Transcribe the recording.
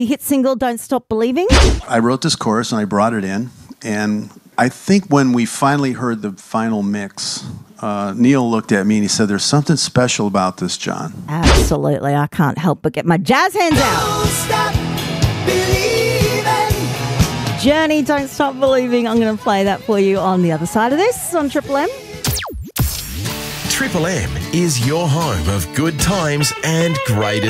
Your hit single, Don't Stop Believing. I wrote this chorus and I brought it in. And I think when we finally heard the final mix, Neil looked at me and he said, there's something special about this, John. Absolutely. I can't help but get my jazz hands out. Don't stop believing. Journey, Don't Stop Believing. I'm going to play that for you on the other side of this on Triple M. Triple M is your home of good times and great